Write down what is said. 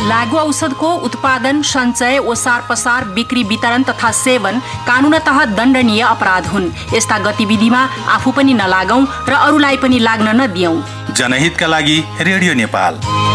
लागू औषधको उत्पादन, सञ्चय, ओसार पसार, बिक्री, वितरण तथा सेवन कानूनतः दण्डनीय अपराध हुन्। यस्ता गतिविधिमा आफू पनि नलागौं र अरूलाई पनि लाग्न नदियौं। जनहितका लागि रेडियो नेपाल।